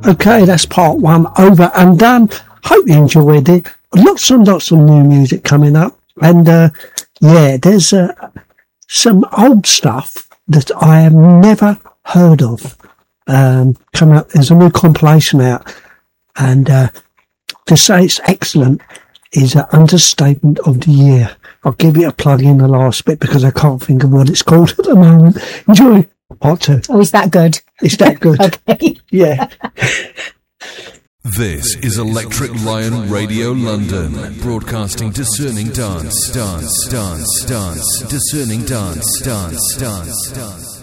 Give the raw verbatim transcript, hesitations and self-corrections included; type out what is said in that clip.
Okay, that's part one over and done. Hope you enjoyed it. Lots and lots of new music coming up. And, uh, yeah, there's uh, some old stuff that I have never heard of um, coming up. There's a new compilation out. And uh, to say it's excellent is an understatement of the year. I'll give you a plug in the last bit because I can't think of what it's called at the moment. Enjoy part two. Oh, is that good? It's that good. Okay. Yeah. This is Electric Lion Radio London, broadcasting discerning dance, dance, dance, dance, discerning dance, dance, dance, dance.